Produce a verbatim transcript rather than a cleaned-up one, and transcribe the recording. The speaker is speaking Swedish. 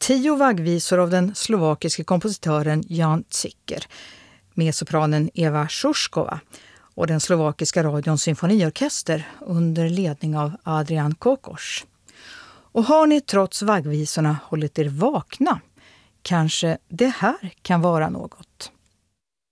tio vaggvisor av den slovakiske kompositören Jan Zicker med sopranen Eva Šuškova och den slovakiska radions symfoniorkester under ledning av Adrian Kokos. Och har ni trots vaggvisorna hållit er vakna? Kanske det här kan vara något.